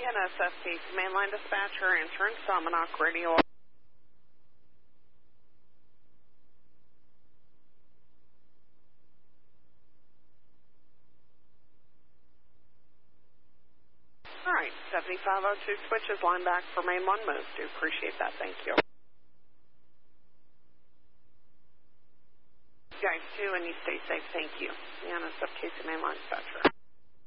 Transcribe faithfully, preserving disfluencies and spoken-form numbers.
N S F K C mainline dispatcher, answering Salmonok radio. All right, seventy-five oh two switches, line back for main one move. Do appreciate that, thank you. You guys too, and you stay safe, thank you. The N S F K C mainline dispatcher.